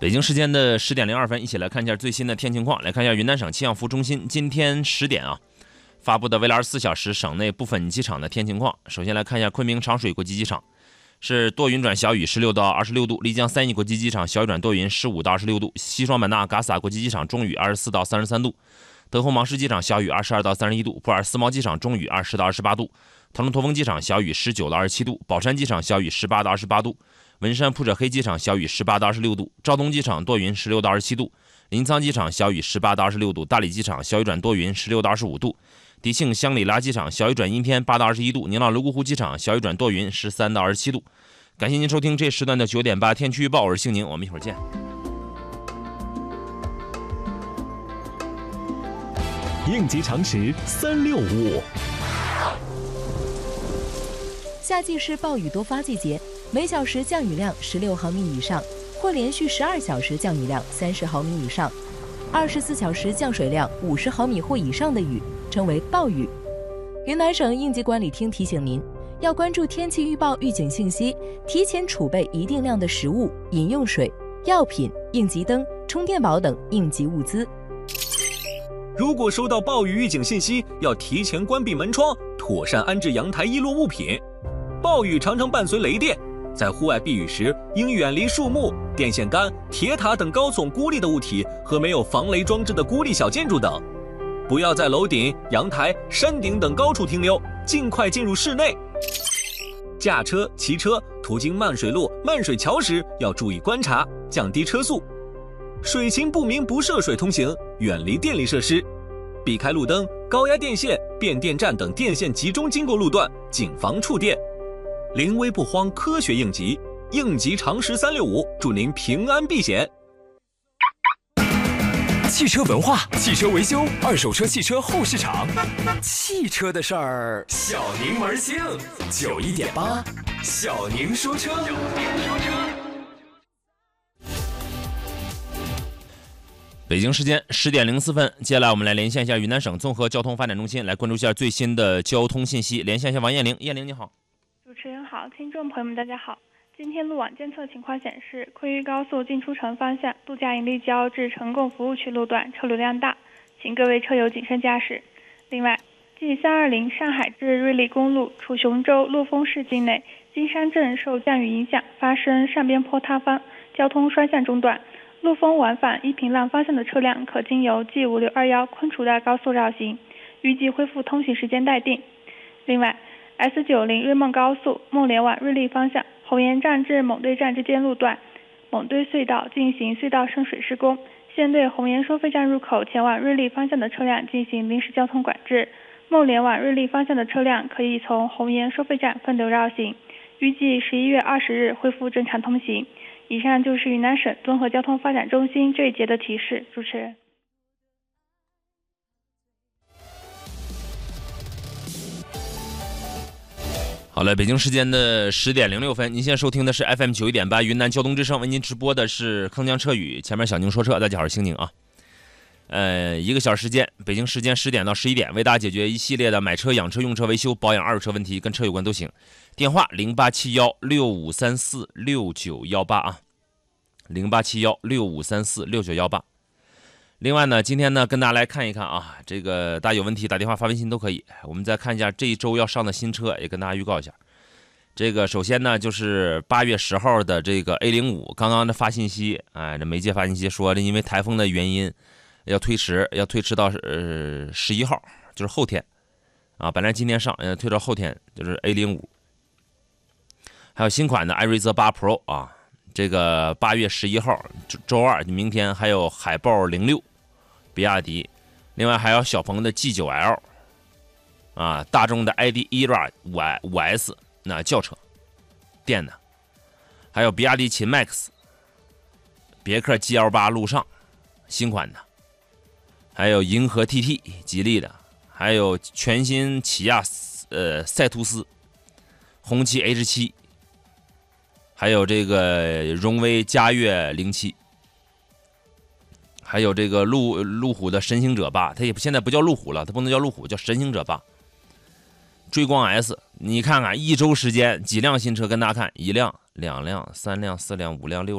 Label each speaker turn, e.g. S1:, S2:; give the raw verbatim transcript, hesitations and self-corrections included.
S1: 北京时间的十点零二分，一起来看一下最新的天情况。来看一下云南省气象服务中心今天十点啊发布的未来二十四小时省内部分机场的天情况。首先来看一下昆明长水国际机场，是多云转小雨，十六到二十六度；丽江三义国际机场小雨转多云，十五到二十六度；西双版纳嘎洒国际机场中雨，二十四到三十三度；德宏芒市机场小雨，二十二到三十一度；布尔斯茅机场中雨，二十到二十八度；腾龙驼峰机场小雨，十九到二十七度；宝山机场小雨，十八到二十八度；文山铺者黑机场小雨，十八到二十六度；肇东机场多云，十六到二十七度；临沧机场小雨，十八到二十六度；大理机场小雨转多云，十六到二十五度；迪庆香里拉机场小雨转阴天，八到二十一度；宁浪泸沽湖机场小雨转多云，十三到二十七度。感谢您收听这时段的九点八天气预报，我是姓宁，我们一会儿见。
S2: 应急常识三六五。
S3: 夏季是暴雨多发季节，每小时降雨量十六毫米以上，或连续十二小时降雨量三十毫米以上，二十四小时降水量五十毫米或以上的雨称为暴雨。云南省应急管理厅提醒您，要关注天气预报预警信息，提前储备一定量的食物、饮用水、药品、应急灯、充电宝等应急物资。
S2: 如果收到暴雨预警信息，要提前关闭门窗，妥善安置阳台易落物品。暴雨常常伴随雷电，在户外避雨时，应远离树木、电线杆、铁塔等高耸孤立的物体和没有防雷装置的孤立小建筑等。不要在楼顶、阳台、山顶等高处停留，尽快进入室内。驾车、骑车途经漫水路、漫水桥时，要注意观察，降低车速。水情不明不涉水通行，远离电力设施，避开路灯、高压电线、变电站等电线集中经过路段，谨防触电。临危不慌，科学应急，应急常识三六五，祝您平安避险。
S4: 汽车文化，汽车维修，二手车汽车后市场，汽车的事儿，小宁门兴，九一点八，小宁说车。
S1: 北京时间十点零四分，接下来我们来连线一下云南省综合交通发展中心，来关注一下最新的交通信息。连线一下王艳玲，艳玲你好。
S5: 主持人好，听众朋友们大家好。今天路网监测情况显示，昆玉高速进出城方向陆家营立交至成贡服务区路段车流量大，请各位车友谨慎驾驶。另外 G 三二零上海至瑞丽公路楚雄州陆丰市境内金山镇受降雨影响发生上边坡塌方，交通双向中断，陆丰往返一平浪方向的车辆可经由 G 五六二一昆楚大高速绕行，预计恢复通行时间待定。另外 S 九十 瑞梦高速孟连往瑞丽方向红岩站至蒙堆站之间路段蒙堆隧道进行隧道渗水施工，现对红岩收费站入口前往瑞丽方向的车辆进行临时交通管制，孟连往瑞丽方向的车辆可以从红岩收费站分流绕行，预计十一月二十日恢复正常通行。以上就是云南省综合交通发展中心这一节的提示。主持人。
S1: 好了，北京时间的十点零六分，您现在收听的是 F M 九一点八云南交通之声，为您直播的是铿锵车语，前面小宁说车，大家好，我是星宁啊。呃，一个小时时间，北京时间十点到十一点，为大家解决一系列的买车、养车、用车、维修、保养、二手车问题，跟车有关都行。电话零八七幺六五三四六九幺八啊，零八七幺六五三四六九幺八。另外呢，今天呢跟大家来看一看啊，这个大家有问题打电话发微信都可以。我们再看一下这一周要上的新车，也跟大家预告一下。这个首先呢就是八月十号的这个 A 零五，刚刚的发信息，哎，这媒介发信息说，因为台风的原因要推迟，要推迟到呃十一号，就是后天啊，本来今天上，呃推到后天，就是 A 零五。还有新款的艾瑞泽八 Pro 啊，这个八月十一号周二，明天还有海豹零六。比亚迪，另外还有小鹏的 G 九 L 啊，大众的 I D E R A 五 S 那轿车电的，还有比亚迪秦 MAX， 别克 G L 八 陆上新款的，还有银河 T T 吉利的，还有全新起亚呃赛图斯，红旗 H 七， 还有这个荣威嘉悦零七。还有这个路路虎的神行者八，它也现在不叫路虎了，它不能叫路虎，叫神行者八。追光 S， 你看看一周时间几辆新车跟大家看，一辆、两辆、三辆、四辆、五辆、六辆。